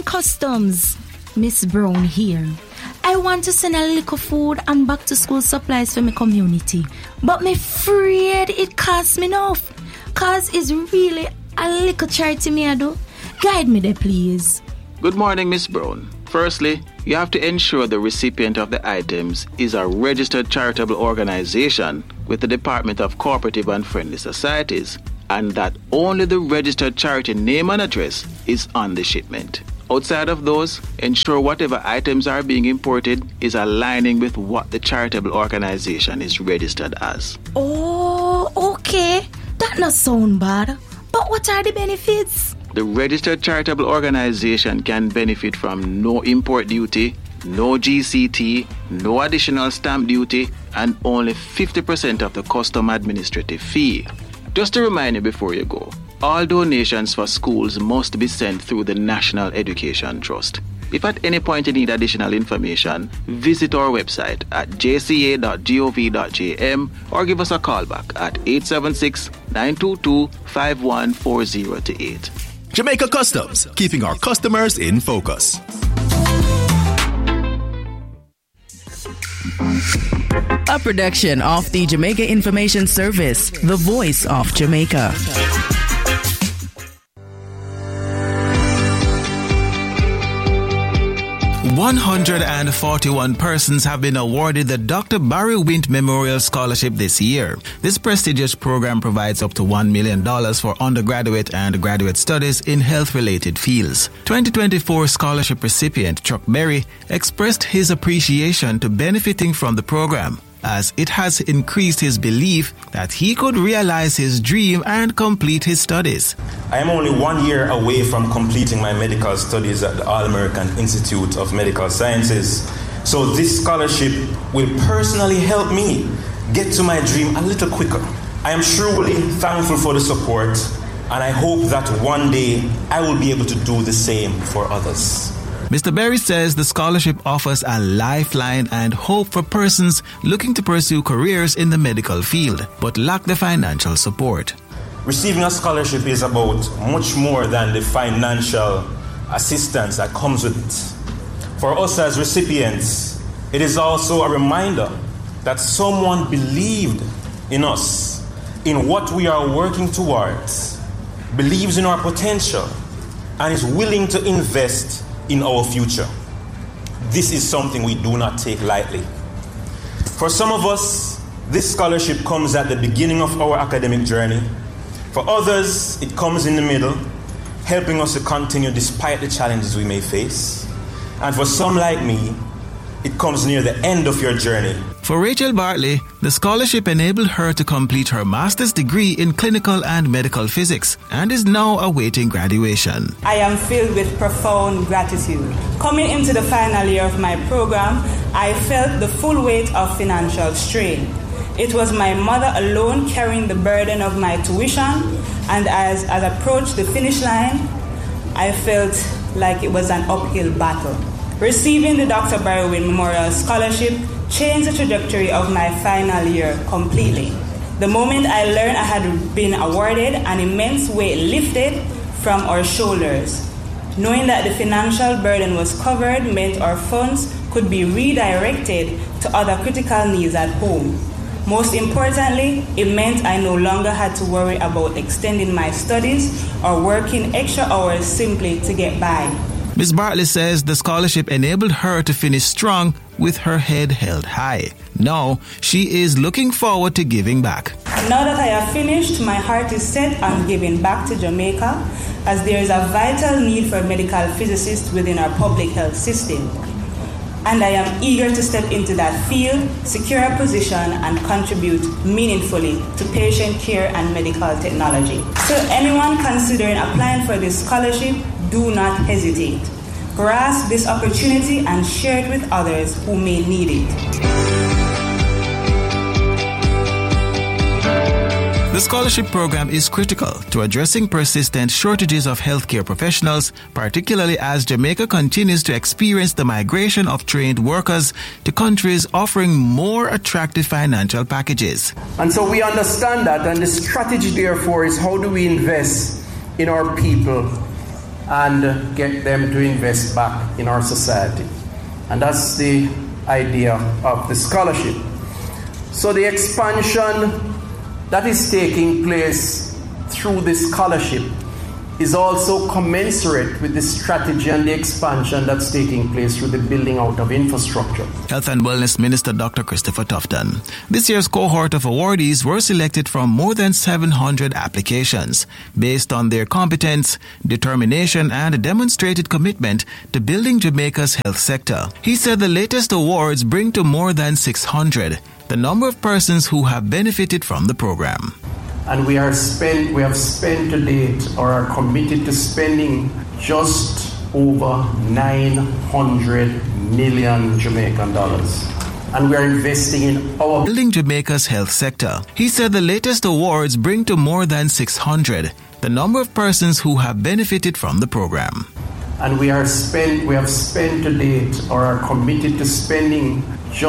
Customs. Miss Brown here. I want to send a little food and back to school supplies for my community. But me afraid it costs me enough. Cause it's really a little charity me I do. Guide me there, please. Good morning, Miss Brown. Firstly, you have to ensure the recipient of the items is a registered charitable organization with the Department of Cooperative and Friendly Societies, and that only the registered charity name and address is on the shipment. Outside of those, ensure whatever items are being imported is aligning with what the charitable organization is registered as. Oh, okay. That not sound bad. But what are the benefits? The registered charitable organization can benefit from no import duty, no GCT, no additional stamp duty, and only 50% of the custom administrative fee. Just to remind you before you go, all donations for schools must be sent through the National Education Trust. If at any point you need additional information, visit our website at jca.gov.jm or give us a call back at 876-922-5140 Jamaica Customs, keeping our customers in focus. A production of the Jamaica Information Service, the voice of Jamaica. 141 persons have been awarded the Dr. Barry Wint Memorial Scholarship this year. This prestigious program provides up to $1 million for undergraduate and graduate studies in health-related fields. 2024 scholarship recipient Chuck Berry expressed his appreciation to benefiting from the program, as it has increased his belief that he could realize his dream and complete his studies. I am only 1 year away from completing my medical studies at the All-American Institute of Medical Sciences. So this scholarship will personally help me get to my dream a little quicker. I am truly thankful for the support, and I hope that one day I will be able to do the same for others. Mr. Berry says the scholarship offers a lifeline and hope for persons looking to pursue careers in the medical field, but lack the financial support. Receiving a scholarship is about much more than the financial assistance that comes with it. For us as recipients, it is also a reminder that someone believed in us, in what we are working towards, believes in our potential, and is willing to invest in our future. This is something we do not take lightly. For some of us, this scholarship comes at the beginning of our academic journey. For others, it comes in the middle, helping us to continue despite the challenges we may face. And for some like me, it comes near the end of your journey. For Rachel Bartley, the scholarship enabled her to complete her master's degree in clinical and medical physics and is now awaiting graduation. I am filled with profound gratitude. Coming into the final year of my program, I felt the full weight of financial strain. It was my mother alone carrying the burden of my tuition, and as I approached the finish line, I felt like it was an uphill battle. Receiving the Dr. Barry Wint Memorial Scholarship changed the trajectory of my final year completely. The moment I learned I had been awarded, an immense weight lifted from our shoulders. Knowing that the financial burden was covered meant our funds could be redirected to other critical needs at home. Most importantly, it meant I no longer had to worry about extending my studies or working extra hours simply to get by. Ms. Bartley says the scholarship enabled her to finish strong with her head held high. Now, she is looking forward to giving back. Now that I have finished, my heart is set on giving back to Jamaica, as there is a vital need for medical physicists within our public health system. And I am eager to step into that field, secure a position, and contribute meaningfully to patient care and medical technology. So anyone considering applying for this scholarship, do not hesitate. Grasp this opportunity and share it with others who may need it. The scholarship program is critical to addressing persistent shortages of healthcare professionals, particularly as Jamaica continues to experience the migration of trained workers to countries offering more attractive financial packages. And so we understand that, and the strategy therefore is how do we invest in our people and get them to invest back in our society. And that's the idea of the scholarship. So the expansion that is taking place through this scholarship is also commensurate with the strategy and the expansion that's taking place through the building out of infrastructure. Health and Wellness Minister Dr. Christopher Tufton. This year's cohort of awardees were selected from more than 700 applications based on their competence, determination, and demonstrated commitment to building Jamaica's health sector. He said the latest awards bring to more than 600 the number of persons who have benefited from the program. And we have spent to date, or are committed to spending, just over 900 million Jamaican dollars. And we are investing in our building Jamaica's health sector. He said the latest awards bring to more than 600 the number of persons who have benefited from the program. And we have spent to date, or are committed to spending,